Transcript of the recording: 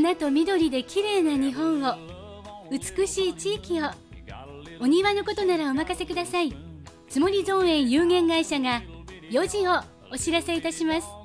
花と緑で綺麗な日本を、美しい地域を、お庭のことならお任せください。つもり造園有限会社が4時をお知らせいたします。